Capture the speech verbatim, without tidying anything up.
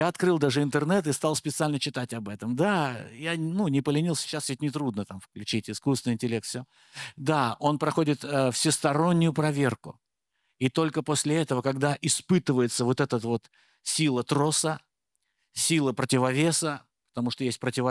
Я открыл даже интернет и стал специально читать об этом. Да, я, ну, не поленился, сейчас ведь нетрудно там включить искусственный интеллект, всё. Да, он проходит, э, всестороннюю проверку. И только после этого, когда испытывается вот этот вот сила троса, сила противовеса, потому что есть противо